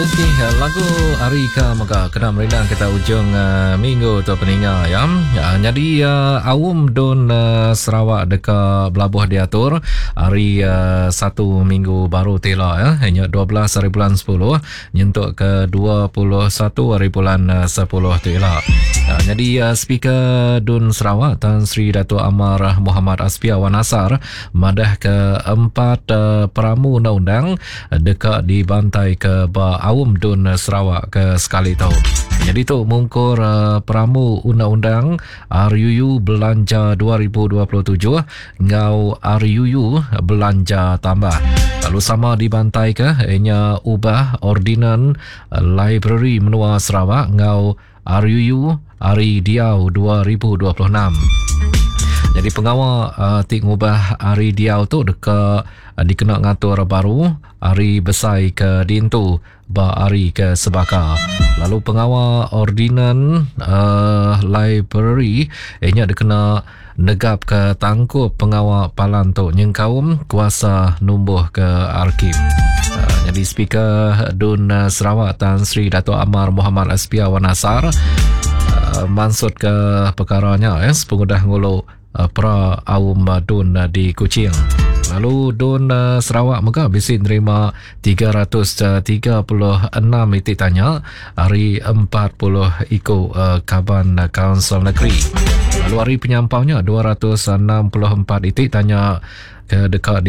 Okey, lagu Arika maka kena merindang kita ujung minggu tu peninga ya. Jadi awam don Sarawak dekat Belabuh diatur hari satu minggu baru tela ya. Hanya 12 hari bulan 10 nyentuk ke 21 hari bulan 10 tela. Jadi speaker Dun Sarawak Tan Sri Dato' Amar Muhammad Asfiah Wan Nasar madah ke 4 peramu undang-undang dekat di bantai ke Awam Dun Sarawak ke sekali tahu. Jadi tu mungkur peramu undang-undang RUU belanja 2027 ngau RUU belanja tambah. Lalu sama di bantai ke ianya ubah ordinan library menua Sarawak ngau RUU Hari Diau 2026. Jadi pengawal tik ngubah Hari Diau tu dekat dikena ngatur baru Hari Besai ke Dintu ba Hari ke Sebaka. Lalu pengawal ordinan library ianya dikena negap ke tangkup pengawal palan tu nyengkaum kuasa numbuh ke arkib. Jadi speaker Dun Sarawak Tan Sri Dato' Amar Muhammad Asfiah Wan Nasar mansut ke perkaranya pengudah ngulu pra awam Dun di Kuching. Lalu Dun Sarawak maka bisa terima 336 itik tanya hari 40 ikut Kaban Kaunsil Negeri. Lalu hari penyampaunya 264 itik tanya ke dekat